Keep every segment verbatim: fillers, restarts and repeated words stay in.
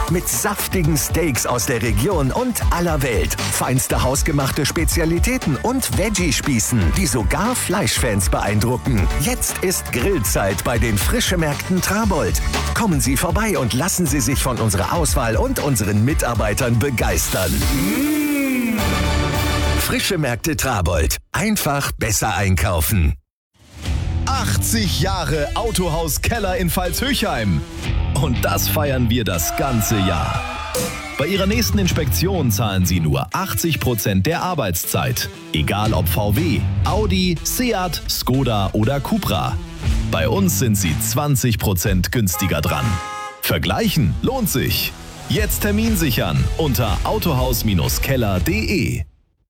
Mit saftigen Steaks aus der Region und aller Welt. Feinste hausgemachte Spezialitäten und Veggie-Spießen, die sogar Fleischfans beeindrucken. Jetzt ist Grillzeit bei den Frischemärkten Trabold. Kommen Sie vorbei und lassen Sie sich von unserer Auswahl und unseren Mitarbeitern begeistern. Mmh. Frischemärkte Trabold. Einfach besser einkaufen. achtzig Jahre Autohaus Keller in Pfalz-Höchheim. Und das feiern wir das ganze Jahr. Bei Ihrer nächsten Inspektion zahlen Sie nur achtzig Prozent der Arbeitszeit. Egal ob V W, Audi, Seat, Skoda oder Cupra. Bei uns sind Sie zwanzig Prozent günstiger dran. Vergleichen lohnt sich. Jetzt Termin sichern unter autohaus Keller punkt de.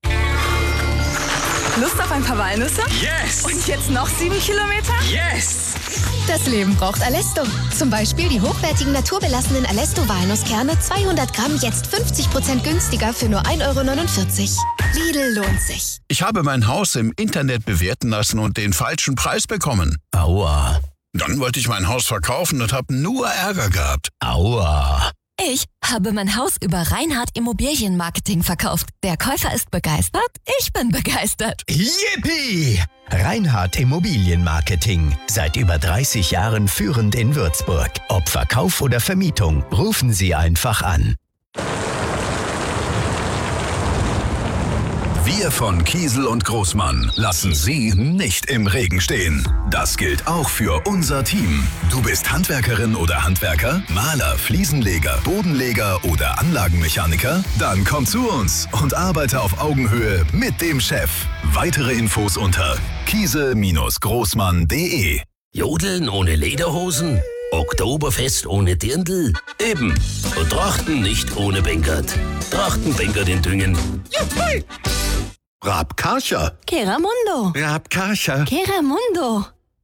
Lust auf ein paar Walnüsse? Yes! Und jetzt noch sieben Kilometer? Yes! Das Leben braucht Alesto. Zum Beispiel die hochwertigen naturbelassenen Alesto-Walnusskerne, zweihundert Gramm, jetzt fünfzig Prozent günstiger für nur ein Euro neunundvierzig. Lidl lohnt sich. Ich habe mein Haus im Internet bewerten lassen und den falschen Preis bekommen. Aua. Dann wollte ich mein Haus verkaufen und habe nur Ärger gehabt. Aua. Ich habe mein Haus über Reinhardt Immobilienmarketing verkauft. Der Käufer ist begeistert, ich bin begeistert. Yippie! Reinhardt Immobilienmarketing. Seit über dreißig Jahren führend in Würzburg. Ob Verkauf oder Vermietung, rufen Sie einfach an. Wir von Kiesel und Großmann lassen Sie nicht im Regen stehen. Das gilt auch für unser Team. Du bist Handwerkerin oder Handwerker, Maler, Fliesenleger, Bodenleger oder Anlagenmechaniker? Dann komm zu uns und arbeite auf Augenhöhe mit dem Chef. Weitere Infos unter kiesel Großmann punkt de. Jodeln ohne Lederhosen? Oktoberfest ohne Dirndl? Eben. Und Trachten nicht ohne Bänkert. Trachtenbänkert in Düngen. Juppie! Rabkarcher. Keramundo. Rabkarcher. Keramundo.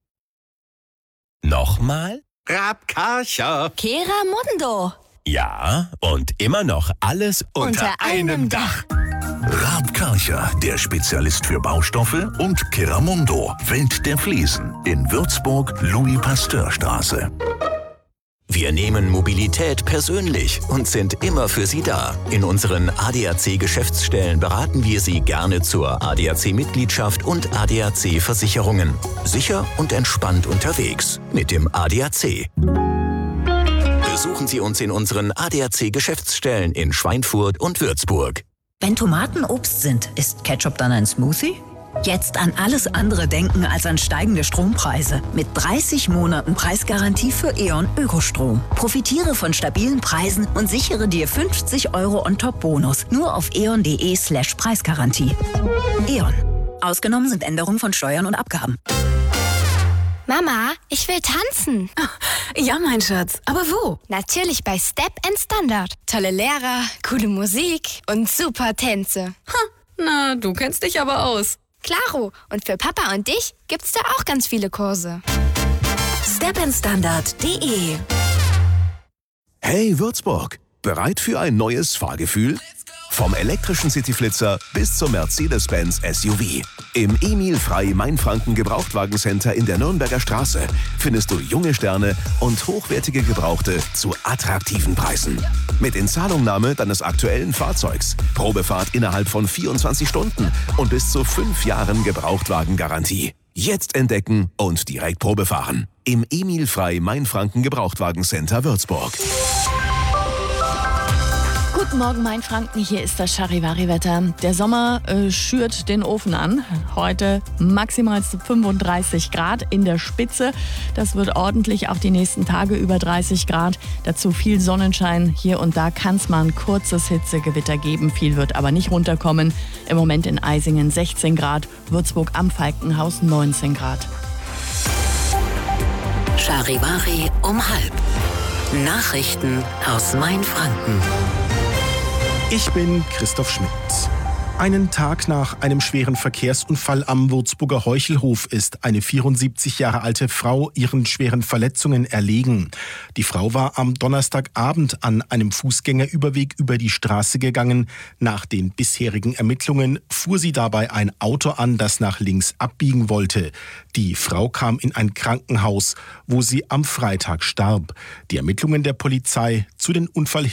Nochmal? Rabkarcher. Keramundo. Ja, und immer noch alles unter, Unter einem Dach. Rabkarcher, der Spezialist für Baustoffe, und Keramundo, Welt der Fliesen, in Würzburg, Louis-Pasteur-Straße. Wir nehmen Mobilität persönlich und sind immer für Sie da. In unseren A D A C-Geschäftsstellen beraten wir Sie gerne zur A D A C-Mitgliedschaft und A D A C-Versicherungen. Sicher und entspannt unterwegs mit dem A D A C. Besuchen Sie uns in unseren A D A C-Geschäftsstellen in Schweinfurt und Würzburg. Wenn Tomaten Obst sind, ist Ketchup dann ein Smoothie? Jetzt an alles andere denken als an steigende Strompreise. Mit dreißig Monaten Preisgarantie für E.ON Ökostrom. Profitiere von stabilen Preisen und sichere dir fünfzig Euro On-Top-Bonus. Nur auf eon.de slash Preisgarantie. E.ON. Ausgenommen sind Änderungen von Steuern und Abgaben. Mama, ich will tanzen. Ja, mein Schatz. Aber wo? Natürlich bei Step and Standard. Tolle Lehrer, coole Musik und super Tänze. Ha, na, du kennst dich aber aus. Klaro. Und für Papa und dich gibt's da auch ganz viele Kurse. step and standard punkt de. Hey Würzburg, bereit für ein neues Fahrgefühl? Vom elektrischen Cityflitzer bis zum Mercedes-Benz S U V. Im Emil Frey Mainfranken Gebrauchtwagencenter in der Nürnberger Straße findest du junge Sterne und hochwertige Gebrauchte zu attraktiven Preisen. Mit Inzahlungnahme deines aktuellen Fahrzeugs, Probefahrt innerhalb von vierundzwanzig Stunden und bis zu fünf Jahren Gebrauchtwagengarantie. Jetzt entdecken und direkt Probefahren. Im Emil Frey Mainfranken Gebrauchtwagencenter Würzburg. Guten Morgen, Mainfranken. Hier ist das Charivari-Wetter. Der Sommer äh, schürt den Ofen an. Heute maximal fünfunddreißig Grad in der Spitze. Das wird ordentlich auch die nächsten Tage über dreißig Grad. Dazu viel Sonnenschein. Hier und da kann es mal ein kurzes Hitzegewitter geben. Viel wird aber nicht runterkommen. Im Moment in Eisingen sechzehn Grad, Würzburg am Falkenhaus neunzehn Grad. Charivari um halb. Nachrichten aus Mainfranken. Ich bin Christoph Schmidt. Einen Tag nach einem schweren Verkehrsunfall am Würzburger Heuchelhof ist eine vierundsiebzig Jahre alte Frau ihren schweren Verletzungen erlegen. Die Frau war am Donnerstagabend an einem Fußgängerüberweg über die Straße gegangen. Nach den bisherigen Ermittlungen fuhr sie dabei ein Auto an, das nach links abbiegen wollte. Die Frau kam in ein Krankenhaus, wo sie am Freitag starb. Die Ermittlungen der Polizei zu den Unfall